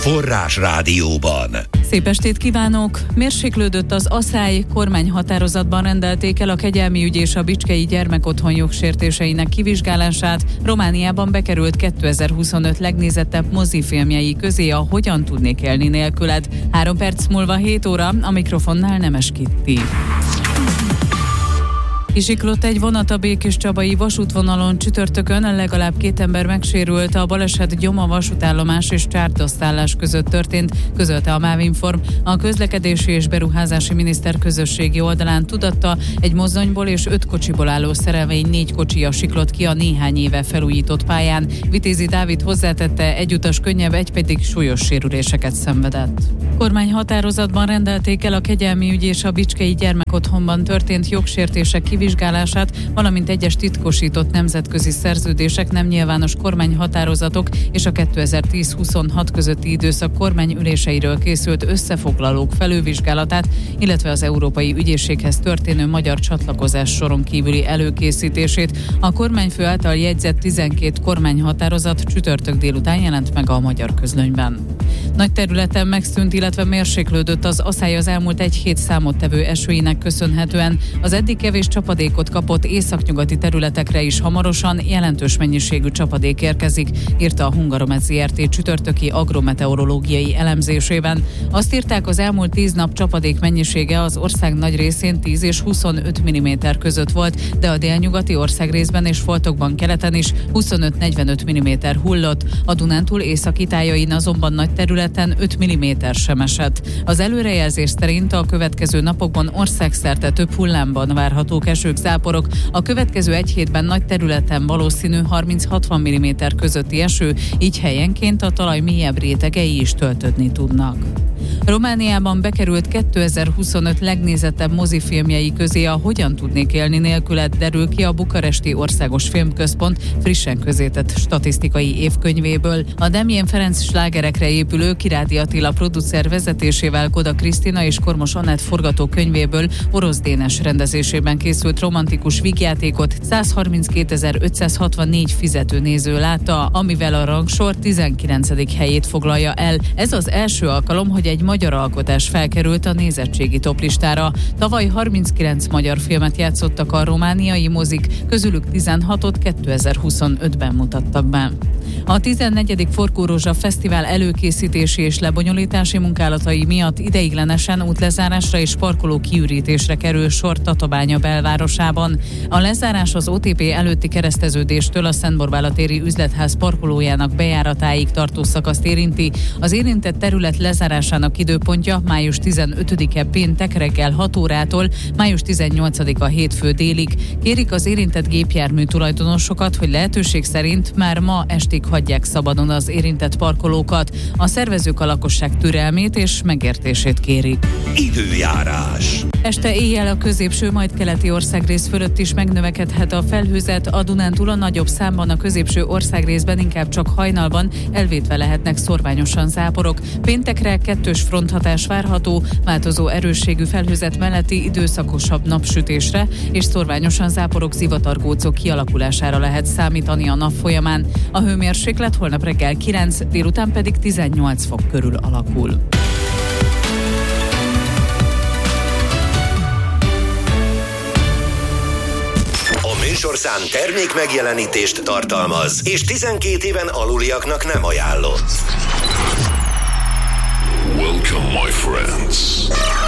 Forrás Rádióban. Szép estét kívánok! Mérséklődött az ASZÁly, kormányhatározatban rendelték el a Kegyelmi ügy és a Bicskei gyermekotthon jogsértéseinek kivizsgálását. Romániában bekerült 2025 legnézettebb mozifilmjei közé a Hogyan tudnék élni nélküled. 3 perc múlva 7 óra, a mikrofonnál Nemes Kitti. Kisiklott egy vonat a Békéscsabai vasútvonalon csütörtökön, legalább 2 ember megsérült. A baleset Gyoma vasútállomás és Csárdosztállás között történt, közölte a MÁV-Inform. A közlekedési és beruházási miniszter közösségi oldalán tudatta, egy mozdonyból és 5 kocsiból álló szerelvény 4 kocsija siklott ki a néhány éve felújított pályán. Vitézi Dávid hozzátette, egy utas könnyebb, egy pedig súlyos sérüléseket szenvedett. Kormányhatározatban rendelték el a Kegyelmi ügy és a Bicskei gyermekotthonban történt jogsértések kivizsgálását, valamint egyes titkosított nemzetközi szerződések, nem nyilvános kormányhatározatok és a 2010-26 közötti időszak kormányüléseiről készült összefoglalók felülvizsgálatát, illetve az Európai Ügyészséghez történő magyar csatlakozás soron kívüli előkészítését. A kormányfő által jegyzett 12 kormányhatározat csütörtök délután jelent meg a Magyar Közlönyben. Nagy területen megszűnt, illetve mérséklődött az ASZÁly az elmúlt egy hét számottevő esőinek köszönhetően. Az eddig kevés csapadékot kapott északnyugati területekre is hamarosan jelentős mennyiségű csapadék érkezik, írta a Hungaromet Zrt. Csütörtöki agrometeorológiai elemzésében. Azt írták, az elmúlt 10 nap csapadék mennyisége az ország nagy részén 10 és 25 mm között volt, de a délnyugati országrészben és foltokban keleten is 25-45 mm hullott. A Dunántúl északi tájain azonban nagy területen 5 mm sem esett. Az előrejelzés szerint a következő napokban országszerte több hullámban várhatók esők, záporok. A következő egy hétben nagy területen valószínű 30-60 mm közötti eső, így helyenként a talaj mélyebb rétegei is töltődni tudnak. Romániában bekerült 2025 legnézettebb mozifilmjei közé a Hogyan tudnék élni nélküled, derül ki a Bukaresti Országos Filmközpont frissen közzétett statisztikai évkönyvéből. A Demjén Ferenc slágerekre épülő Kirádi Attila producer vezetésével Koda Krisztina és Kormos Anett forgatókönyvéből Orosz Dénes rendezésében készült romantikus vígjátékot 132.564 fizetőnéző látta, amivel a rangsor 19. helyét foglalja el. Ez az első alkalom, hogy egy magyar alkotás felkerült a nézettségi toplistára. Tavaly 39 magyar filmet játszottak a romániai mozik, közülük 16-ot 2025-ben mutattak be. A 14. Forkó Rózsa Fesztivál előkészítési és lebonyolítási munkálatai miatt ideiglenesen útlezárásra és parkoló kiürítésre kerül sor Tatabánya belvárosában. A lezárás az OTP előtti kereszteződéstől a Szent Borbála téri üzletház parkolójának bejáratáig tartó szakaszt érinti. Az érintett terület lezárásának időpontja május 15-e péntek reggel 6 órától május 18-a hétfő délig. Kérik az érintett gépjármű tulajdonosokat, hogy lehetőség szerint már ma estig hagyják szabadon az érintett parkolókat. A szervezők a lakosság türelmét és megértését kérik. Időjárás. Este éjjel a középső, majd keleti országrész fölött is megnövekedhet a felhőzet, a Dunántúl a nagyobb számban, a középső országrészben inkább csak hajnalban, elvétve lehetnek szórványosan záporok. Péntekre 2-s fronthatás várható, változó erősségű felhőzet melletti időszakosabb napsütésre és szórványosan záporok, zivatargócok kialakulására lehet számítani a nap folyamán. A hőmérséklet holnap reggel 9, délután pedig 18 fok körül alakul. A műsorszám termék megjelenítést tartalmaz, és 12 éven aluliaknak nem ajánlott. Welcome, my friends.